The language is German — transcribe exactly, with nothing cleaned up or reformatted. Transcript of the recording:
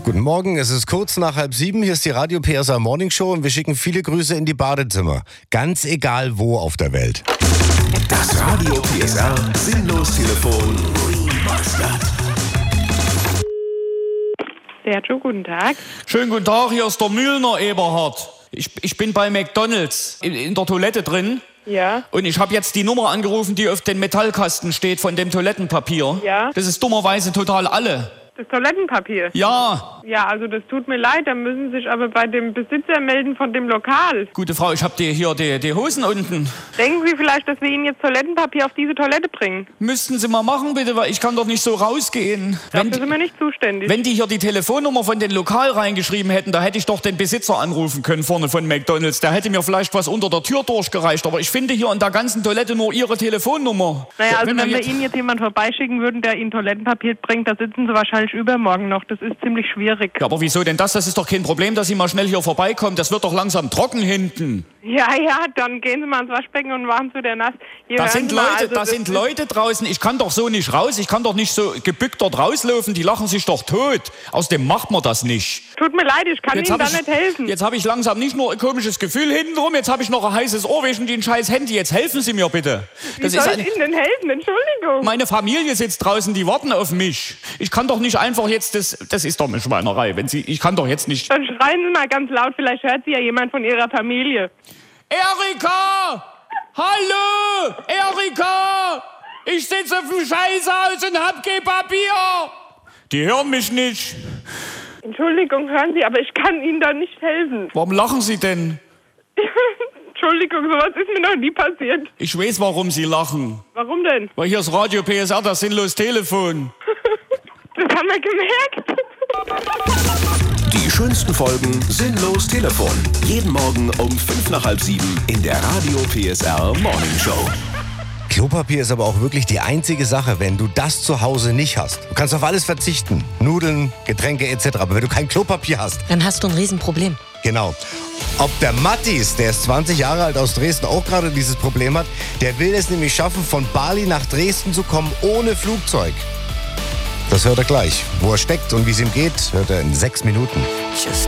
Guten Morgen, es ist kurz nach halb sieben. Hier ist die Radio P S A Morning Show und wir schicken viele Grüße in die Badezimmer. Ganz egal wo auf der Welt. Das Radio P S A Sinnlos-Telefon Remastered. Sergio, guten Tag. Schönen guten Tag, hier ist der Mühlner Eberhard. Ich, ich bin bei McDonald's in, in der Toilette drin. Ja. Und ich habe jetzt die Nummer angerufen, die auf dem Metallkasten steht von dem Toilettenpapier. Ja. Das ist dummerweise total alle. Das Toilettenpapier? Ja. Ja, also das tut mir leid, dann müssen Sie sich aber bei dem Besitzer melden von dem Lokal. Gute Frau, ich habe die, hier die, die Hosen unten. Denken Sie vielleicht, dass wir Ihnen jetzt Toilettenpapier auf diese Toilette bringen? Müssten Sie mal machen, bitte, weil ich kann doch nicht so rausgehen. Dafür sind wir nicht zuständig. Wenn die hier die Telefonnummer von den Lokal reingeschrieben hätten, da hätte ich doch den Besitzer anrufen können vorne von McDonald's. Der hätte mir vielleicht was unter der Tür durchgereicht. Aber ich finde hier in der ganzen Toilette nur Ihre Telefonnummer. Naja, also wenn, wenn wir jetzt Ihnen jetzt jemand vorbeischicken würden, der Ihnen Toilettenpapier bringt, da sitzen Sie wahrscheinlich übermorgen noch. Das ist ziemlich schwierig. Ja, aber wieso denn das? Das ist doch kein Problem, dass Sie mal schnell hier vorbeikommen. Das wird doch langsam trocken hinten. Ja, ja, dann gehen Sie mal ins Waschbecken und machen es wieder nass. Hier Da hören sind Sie mal, Leute, also da das sind ist- Leute draußen. Ich kann doch so nicht raus. Ich kann doch nicht so gebückt dort rauslaufen. Die lachen sich doch tot. Außerdem macht man das nicht. Tut mir leid, ich kann Jetzt Ihnen habe da ich, nicht helfen. jetzt habe ich langsam nicht nur ein komisches Gefühl hintenrum, jetzt habe ich noch ein heißes Ohr wegen den scheiß Handy. Jetzt helfen Sie mir bitte. Wie Das soll ist ich eine, Ihnen denn helfen? Entschuldigung. meine Familie sitzt draußen, die warten auf mich. Ich kann doch nicht einfach jetzt, das, das ist doch eine Schweinerei. Wenn Sie, ich kann doch jetzt nicht... Dann schreien Sie mal ganz laut, vielleicht hört Sie ja jemand von Ihrer Familie. Erika! Hallo! Erika! Ich sitze auf dem Scheißhaus und hab kein Papier! Die hören mich nicht. Entschuldigung, hören Sie, aber ich kann Ihnen da nicht helfen. Warum lachen Sie denn? Entschuldigung, sowas ist mir noch nie passiert. Ich weiß, warum Sie lachen. Warum denn? Weil hier ist Radio P S R, das sinnlos Telefon. Das haben wir gemerkt. Die schönsten Folgen Sinnlos Telefon. Jeden Morgen um fünf nach halb sieben in der Radio P S R Morning Show. Klopapier ist aber auch wirklich die einzige Sache, wenn du das zu Hause nicht hast. Du kannst auf alles verzichten. Nudeln, Getränke et cetera. Aber wenn du kein Klopapier hast, Dann hast du ein Riesenproblem. genau. Ob der Mattis, der ist zwanzig Jahre alt aus Dresden, auch gerade dieses Problem hat, der will es nämlich schaffen, von Bali nach Dresden zu kommen ohne Flugzeug. Das hört er gleich. Wo er steckt und wie es ihm geht, hört er in sechs Minuten. Tschüss.